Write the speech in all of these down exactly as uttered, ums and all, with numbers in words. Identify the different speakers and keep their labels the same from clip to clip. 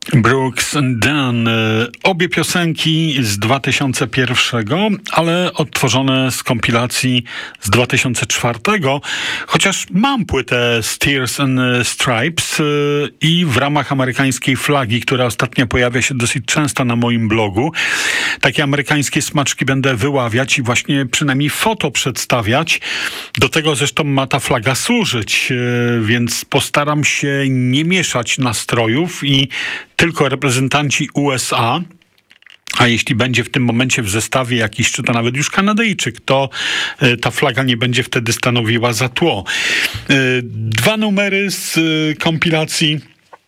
Speaker 1: Brooks and Dunn. Obie piosenki z dwa tysiące pierwszego, ale odtworzone z kompilacji z dwa tysiące czwartego. Chociaż mam płytę Stars and Stripes i w ramach amerykańskiej flagi, która ostatnio pojawia się dosyć często na moim blogu, takie amerykańskie smaczki będę wyławiać i właśnie przynajmniej foto przedstawiać. Do tego zresztą ma ta flaga służyć, więc postaram się nie mieszać nastrojów i tylko reprezentanci U S A, a jeśli będzie w tym momencie w zestawie jakiś, czy to nawet już Kanadyjczyk, to y, ta flaga nie będzie wtedy stanowiła za tło. Y, dwa numery z y, kompilacji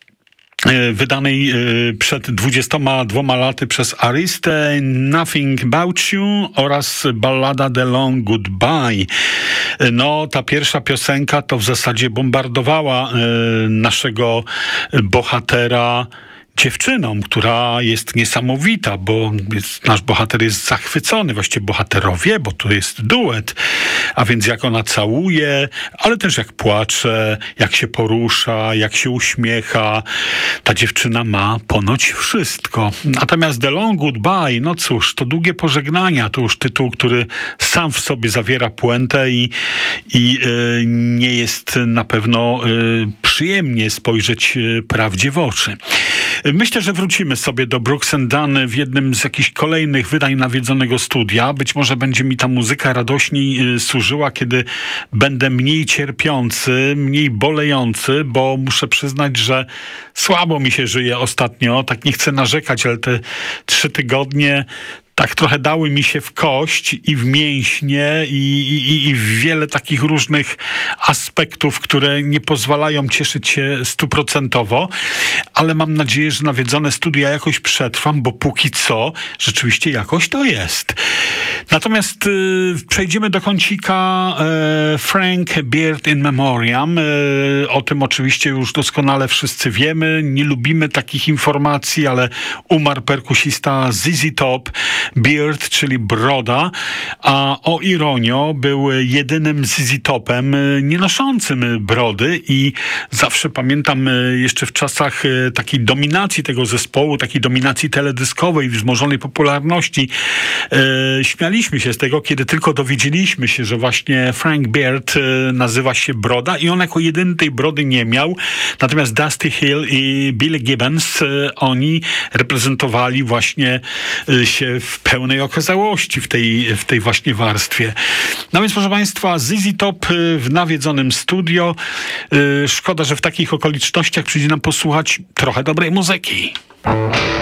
Speaker 1: wydanej przed dwudziestoma dwoma laty przez Ariste, Nothing About You oraz ballada The Long Goodbye. No, ta pierwsza piosenka to w zasadzie bombardowała naszego bohatera dziewczyną, która jest niesamowita, bo jest, nasz bohater jest zachwycony, właściwie bohaterowie, bo to jest duet, a więc jak ona całuje, ale też jak płacze, jak się porusza, jak się uśmiecha. Ta dziewczyna ma ponoć wszystko. Natomiast The Long Goodbye, no cóż, to długie pożegnania, to już tytuł, który sam w sobie zawiera puentę i, i yy, nie jest na pewno yy, przyjemnie spojrzeć yy, prawdzie w oczy. Myślę, że wrócimy sobie do Brooks and Dunn w jednym z jakichś kolejnych wydań nawiedzonego studia. Być może będzie mi ta muzyka radośniej y, służyła, kiedy będę mniej cierpiący, mniej bolejący, bo muszę przyznać, że słabo mi się żyje ostatnio. Tak nie chcę narzekać, ale te trzy tygodnie tak trochę dały mi się w kość i w mięśnie i, i, i w wiele takich różnych aspektów, które nie pozwalają cieszyć się stuprocentowo, ale mam nadzieję, że nawiedzone studia jakoś przetrwam, bo póki co rzeczywiście jakoś to jest. Natomiast y, przejdziemy do kącika y, Frank Beard in Memoriam. Y, o tym oczywiście już doskonale wszyscy wiemy. Nie lubimy takich informacji, ale umarł perkusista Z Z Top. Beard, czyli broda, a o ironio był jedynym Z Z Topem nie noszącym brody i zawsze pamiętam jeszcze w czasach takiej dominacji tego zespołu, takiej dominacji teledyskowej, wzmożonej popularności, e, śmialiśmy się z tego, kiedy tylko dowiedzieliśmy się, że właśnie Frank Beard e, nazywa się Broda i on jako jedyny tej brody nie miał, natomiast Dusty Hill i Billy Gibbons, e, oni reprezentowali właśnie e, się w pełnej okazałości w tej, w tej właśnie warstwie. No więc, proszę Państwa, Z Z Top w nawiedzonym studio. Szkoda, że w takich okolicznościach przyjdzie nam posłuchać trochę dobrej muzyki.